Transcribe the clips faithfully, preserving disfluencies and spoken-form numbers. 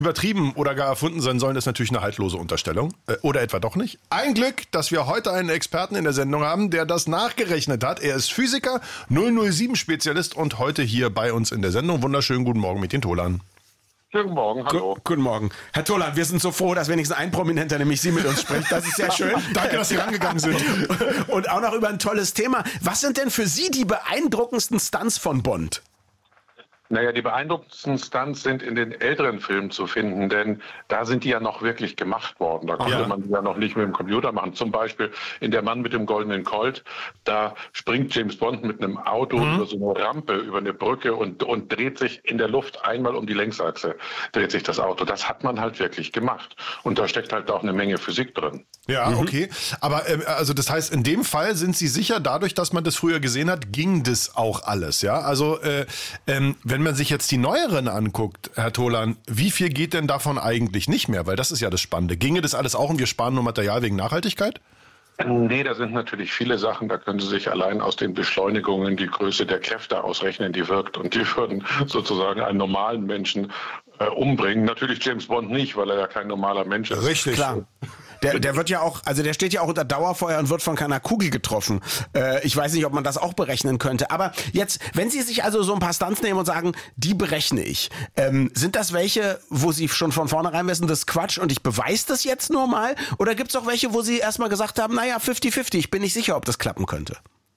übertrieben oder gar erfunden sein sollen, ist natürlich eine haltlose Unterstellung. Äh, oder etwa doch nicht. Ein Glück, dass wir heute einen Experten in der Sendung haben, der das nachgerechnet hat. Er ist Physiker, null null sieben Spezialist und heute hier bei uns in der Sendung. Wunderschönen guten Morgen mit den Tolan. Guten Morgen, hallo. Gu- Guten Morgen. Herr Tolan, wir sind so froh, dass wenigstens ein Prominenter, nämlich Sie, mit uns spricht. Das ist sehr schön. Danke, dass Sie rangegangen sind. Und auch noch über ein tolles Thema. Was sind denn für Sie die beeindruckendsten Stunts von Bond? Naja, die beeindruckendsten Stunts sind in den älteren Filmen zu finden, denn da sind die ja noch wirklich gemacht worden. Da konnte Ja. man die ja noch nicht mit dem Computer machen. Zum Beispiel in Der Mann mit dem goldenen Colt, da springt James Bond mit einem Auto mhm. über so eine Rampe, über eine Brücke und, und dreht sich in der Luft einmal um die Längsachse, dreht sich das Auto. Das hat man halt wirklich gemacht. Und da steckt halt auch eine Menge Physik drin. Ja, okay. Aber ähm, also das heißt, in dem Fall sind Sie sicher, dadurch, dass man das früher gesehen hat, ging das auch alles, ja? Also äh, ähm, wenn man sich jetzt die neueren anguckt, Herr Tolan, wie viel geht denn davon eigentlich nicht mehr? Weil das ist ja das Spannende. Ginge das alles auch und wir sparen nur Material wegen Nachhaltigkeit? Nee, da sind natürlich viele Sachen, da können Sie sich allein aus den Beschleunigungen die Größe der Kräfte ausrechnen, die wirkt. Und die würden sozusagen einen normalen Menschen äh, umbringen. Natürlich James Bond nicht, weil er ja kein normaler Mensch ist. Richtig. Klar. Der, der wird ja auch, also der steht ja auch unter Dauerfeuer und wird von keiner Kugel getroffen. Äh, ich weiß nicht, ob man das auch berechnen könnte. Aber jetzt, wenn Sie sich also so ein paar Stunts nehmen und sagen, die berechne ich, ähm, sind das welche, wo Sie schon von vornherein wissen, das ist Quatsch und ich beweise das jetzt nur mal? Oder gibt es auch welche, wo Sie erstmal gesagt haben, naja, fifty fifty, ich bin nicht sicher, ob das klappen könnte?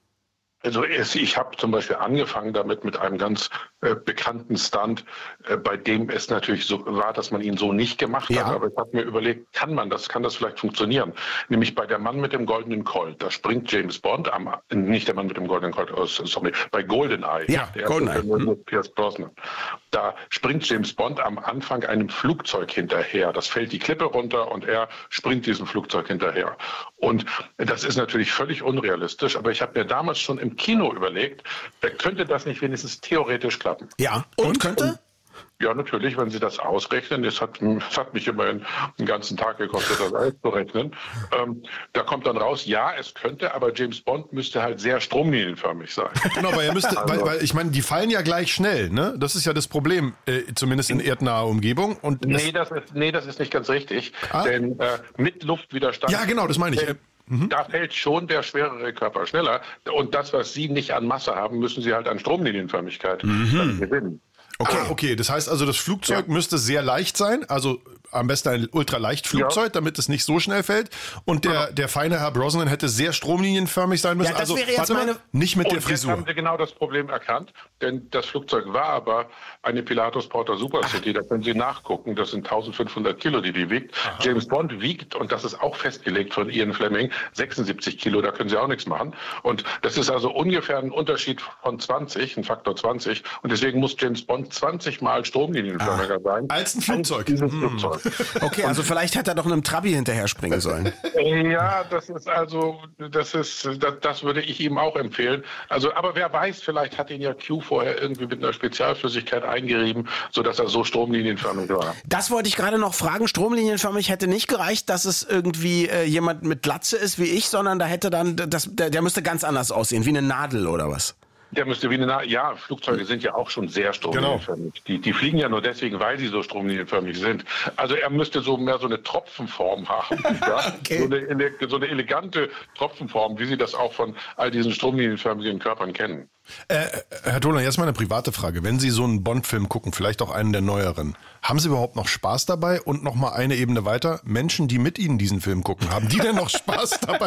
Also es, ich habe zum Beispiel angefangen damit mit einem ganz äh, bekannten Stunt, äh, bei dem es natürlich so war, dass man ihn so nicht gemacht Ja. hat. Aber ich habe mir überlegt, kann man das, kann das vielleicht funktionieren? Nämlich bei Der Mann mit dem goldenen Colt, da springt James Bond, am, nicht der Mann mit dem goldenen Colt, oh, sorry, bei GoldenEye. Ja, der GoldenEye. erste Film mit Pierce Brosnan. Da springt James Bond am Anfang einem Flugzeug hinterher. Das fällt die Klippe runter und er springt diesem Flugzeug hinterher. Und das ist natürlich völlig unrealistisch, aber ich habe mir damals schon im Kino überlegt, könnte das nicht wenigstens theoretisch klappen? Ja. Und, und könnte? Ja, natürlich, wenn Sie das ausrechnen. Es hat, es hat mich immerhin einen ganzen Tag gekostet, das auszurechnen. Ähm, da kommt dann raus, ja, es könnte, aber James Bond müsste halt sehr stromlinienförmig sein. Genau, weil er müsste, also, weil, weil ich meine, die fallen ja gleich schnell, ne? Das ist ja das Problem, äh, zumindest in erdnaher Umgebung. Und nee, das ist, nee, das ist nicht ganz richtig, ah? denn äh, mit Luftwiderstand... Ja, genau, das meine ich. Äh, Mhm. Da fällt schon der schwerere Körper schneller. Und das, was Sie nicht an Masse haben, müssen Sie halt an Stromlinienförmigkeit mhm. gewinnen. Okay, okay, das heißt also, das Flugzeug ja. müsste sehr leicht sein, also am besten ein Ultraleichtflugzeug, ja. damit es nicht so schnell fällt. Und der, ja. der feine Herr Brosnan hätte sehr stromlinienförmig sein müssen. Ja, das also wäre jetzt meine... nicht mit und der Frisur. Jetzt haben Sie genau das Problem erkannt, denn das Flugzeug war aber eine Pilatus Porter Super City. Da können Sie nachgucken, das sind eintausendfünfhundert Kilo, die die wiegt. Aha. James Bond wiegt, und das ist auch festgelegt von Ian Fleming, sechsundsiebzig Kilo, da können Sie auch nichts machen. Und das ist also ungefähr ein Unterschied von zwanzig, ein Faktor zwanzig. Und deswegen muss James Bond zwanzig Mal stromlinienförmiger ah, sein. Als ein Flugzeug. Als hm. Flugzeug. Okay, also vielleicht hätte er doch einem Trabi hinterher springen sollen. Ja, das ist also, das ist, das, das würde ich ihm auch empfehlen. Also, aber wer weiß, vielleicht hat ihn ja Q vorher irgendwie mit einer Spezialflüssigkeit eingerieben, sodass er so stromlinienförmig war. Das wollte ich gerade noch fragen. Stromlinienförmig hätte nicht gereicht, dass es irgendwie äh, jemand mit Glatze ist wie ich, sondern da hätte dann, das, der, der müsste ganz anders aussehen, wie eine Nadel oder was? Der müsste wie eine Na- ja, Flugzeuge sind ja auch schon sehr stromlinienförmig. Genau. Die, die fliegen ja nur deswegen, weil sie so stromlinienförmig sind. Also er müsste so mehr so eine Tropfenform haben. Ja? Okay. So, eine, so eine elegante Tropfenform, wie Sie das auch von all diesen stromlinienförmigen Körpern kennen. Äh, Herr Tolan, jetzt mal eine private Frage. Wenn Sie so einen Bond-Film gucken, vielleicht auch einen der neueren, haben Sie überhaupt noch Spaß dabei? Und noch mal eine Ebene weiter, Menschen, die mit Ihnen diesen Film gucken, haben die denn noch Spaß dabei?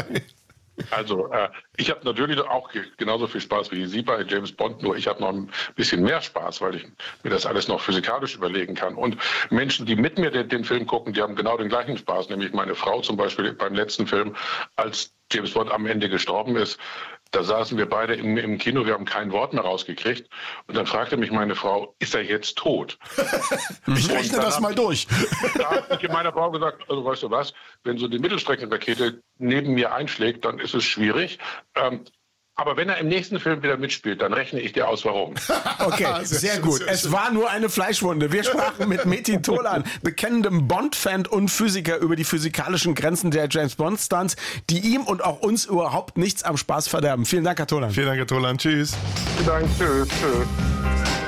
Also äh, ich habe natürlich auch genauso viel Spaß wie Sie bei James Bond, nur ich habe noch ein bisschen mehr Spaß, weil ich mir das alles noch physikalisch überlegen kann. Und Menschen, die mit mir den, den Film gucken, die haben genau den gleichen Spaß, nämlich meine Frau zum Beispiel beim letzten Film, als James Bond am Ende gestorben ist. Da saßen wir beide im, im Kino, wir haben kein Wort mehr rausgekriegt. Und dann fragte mich meine Frau, ist er jetzt tot? Ich rechne das mal durch. Da habe ich meiner Frau gesagt, also weißt du was, wenn so eine Mittelstreckenrakete neben mir einschlägt, dann ist es schwierig. Ähm, Aber wenn er im nächsten Film wieder mitspielt, dann rechne ich dir aus, warum. Okay, sehr gut. Es war nur eine Fleischwunde. Wir sprachen mit Metin Tolan, bekennendem Bond-Fan und Physiker, über die physikalischen Grenzen der James-Bond-Stunts, die ihm und auch uns überhaupt nichts am Spaß verderben. Vielen Dank, Herr Tolan. Vielen Dank, Herr Tolan. Tschüss. Vielen Dank. Tschüss. Tschüss.